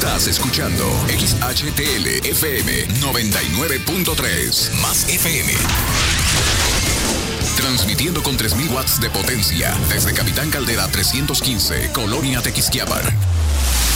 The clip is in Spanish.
Estás escuchando XHTL FM 99.3 más FM. Transmitiendo con 3.000 watts de potencia desde Capitán Caldera 315, Colonia Tequisquiabar.